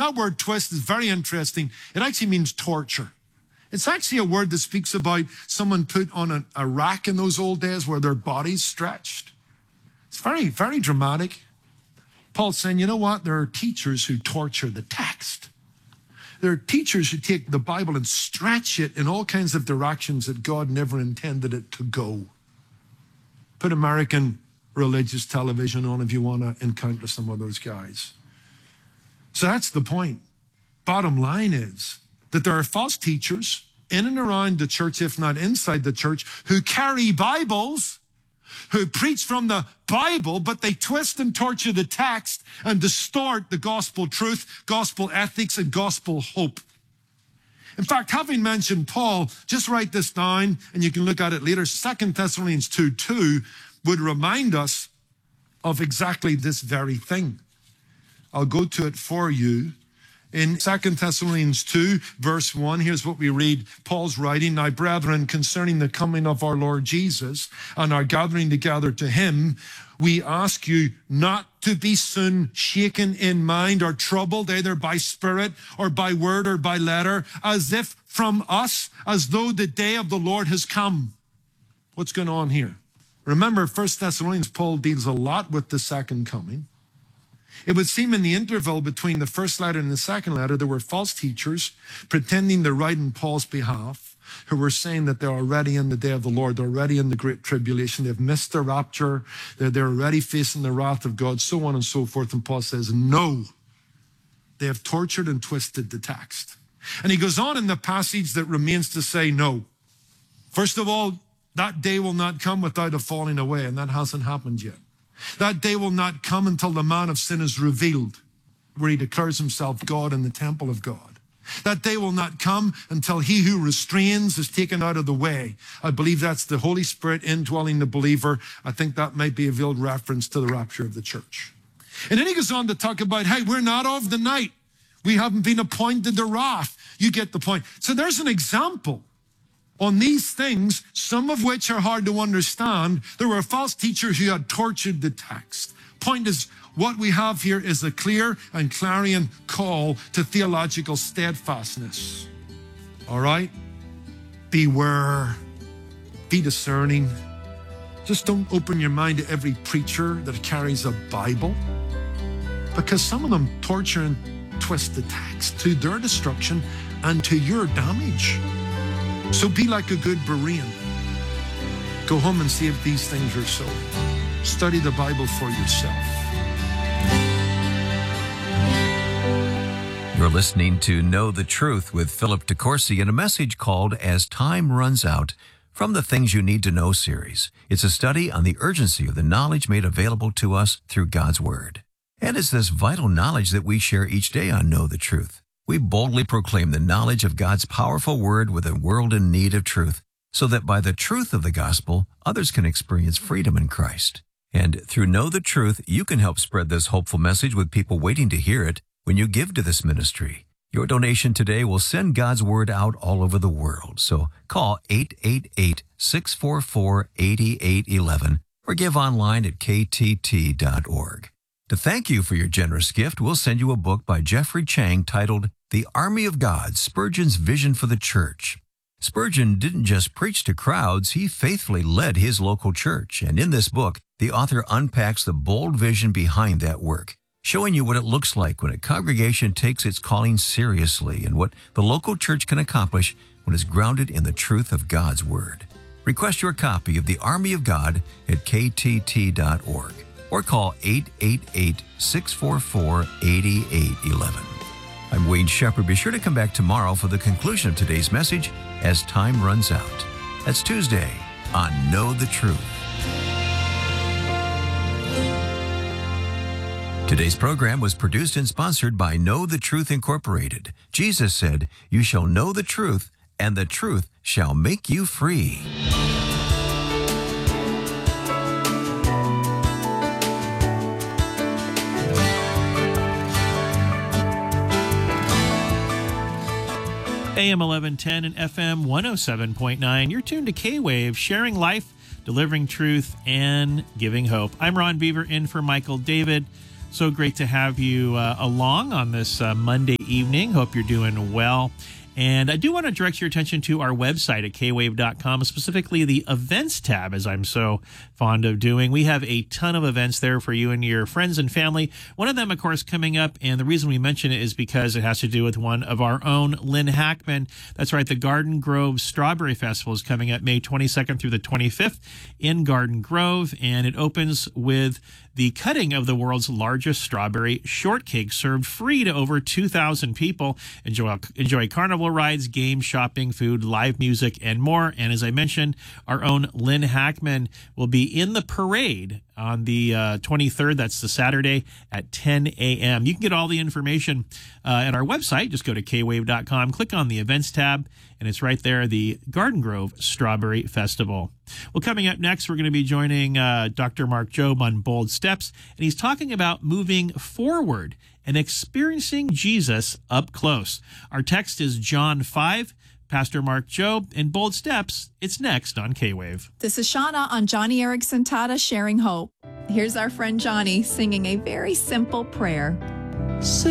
that word twist is very interesting. It actually means torture. It's actually a word that speaks about someone put on a rack in those old days where their body's stretched. It's very, very dramatic. Paul's saying, you know what? There are teachers who torture the text. There are teachers who take the Bible and stretch it in all kinds of directions that God never intended it to go. Put American religious television on if you want to encounter some of those guys. So that's the point. Bottom line is that there are false teachers in and around the church, if not inside the church, who carry Bibles, who preach from the Bible, but they twist and torture the text and distort the gospel truth, gospel ethics, and gospel hope. In fact, having mentioned Paul, just write this down, and you can look at it later. 2 Thessalonians 2:2 would remind us of exactly this very thing. I'll go to it for you. In 2 Thessalonians 2, verse 1, here's what we read. Paul's writing, "Now, brethren, concerning the coming of our Lord Jesus and our gathering together to him, we ask you not to be soon shaken in mind or troubled, either by spirit or by word or by letter, as if from us, as though the day of the Lord has come." What's going on here? Remember, 1 Thessalonians, Paul deals a lot with the second coming. It would seem in the interval between the first letter and the second letter, there were false teachers pretending to write in Paul's behalf, who were saying that they're already in the day of the Lord, they're already in the great tribulation, they've missed the rapture, they're already facing the wrath of God, so on and so forth. And Paul says, no, they have tortured and twisted the text. And he goes on in the passage that remains to say, no. First of all, that day will not come without a falling away, and that hasn't happened yet. That day will not come until the man of sin is revealed, where he declares himself God in the temple of God. That day will not come until he who restrains is taken out of the way. I believe that's the Holy Spirit indwelling the believer. I think that might be a veiled reference to the rapture of the church. And then he goes on to talk about, hey, we're not of the night. We haven't been appointed to wrath. You get the point. So there's an example on these things, some of which are hard to understand. There were false teachers who had tortured the text. Point is, what we have here is a clear and clarion call to theological steadfastness. All right? Beware. Be discerning. Just don't open your mind to every preacher that carries a Bible, because some of them torture and twist the text to their destruction and to your damage. So be like a good Berean. Go home and see if these things are so. Study the Bible for yourself. You're listening to Know the Truth with Philip DeCourcy in a message called As Time Runs Out from the Things You Need to Know series. It's a study on the urgency of the knowledge made available to us through God's Word. And it's this vital knowledge that we share each day on Know the Truth. We boldly proclaim the knowledge of God's powerful Word with a world in need of truth, so that by the truth of the gospel, others can experience freedom in Christ. And through Know the Truth, you can help spread this hopeful message with people waiting to hear it when you give to this ministry. Your donation today will send God's Word out all over the world. So call 888-644-8811 or give online at ktt.org. To thank you for your generous gift, we'll send you a book by Jeffrey Chang titled The Army of God, Spurgeon's Vision for the Church. Spurgeon didn't just preach to crowds, he faithfully led his local church. And in this book, the author unpacks the bold vision behind that work, showing you what it looks like when a congregation takes its calling seriously and what the local church can accomplish when it's grounded in the truth of God's Word. Request your copy of The Army of God at ktt.org. or call 888-644-8811. I'm Wayne Shepherd. Be sure to come back tomorrow for the conclusion of today's message as time runs out. That's Tuesday on Know the Truth. Today's program was produced and sponsored by Know the Truth Incorporated. Jesus said, "You shall know the truth, and the truth shall make you free." AM 1110 and FM 107.9. You're tuned to K-Wave, sharing life, delivering truth, and giving hope. I'm Ron Beaver in for Michael David. So great to have you along on this Monday evening. Hope you're doing well. And I do want to direct your attention to our website at kwave.com, specifically the events tab, as I'm so fond of doing. We have a ton of events there for you and your friends and family. One of them, of course, coming up, and the reason we mention it is because it has to do with one of our own, Lynn Hackman. That's right, the Garden Grove Strawberry Festival is coming up May 22nd through the 25th in Garden Grove, and it opens with the cutting of the world's largest strawberry shortcake, served free to over 2,000 people. Enjoy carnival rides, games, shopping, food, live music, and more. And as I mentioned, our own Lynn Hackman will be in the parade on the 23rd. That's the Saturday at 10 a.m. You can get all the information at our website. Just go to kwave.com, click on the events tab, and it's right there, the Garden Grove Strawberry Festival. Well, coming up next, we're going to be joining Dr. Mark Jobe on Bold Steps, and he's talking about moving forward and experiencing Jesus up close. Our text is John 5. Pastor Mark Jobe and Bold Steps. It's next on K-Wave. This is Shauna on Johnny Erickson Tata Sharing Hope. Here's our friend Johnny singing a very simple prayer.